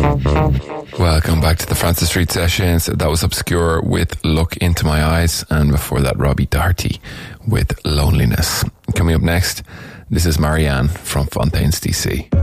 Welcome back to the Francis Street Sessions. That was Obscure with Look Into My Eyes, and before that Robbie Doherty with Loneliness. Coming up next, this is Marianne from Fontaine's DC.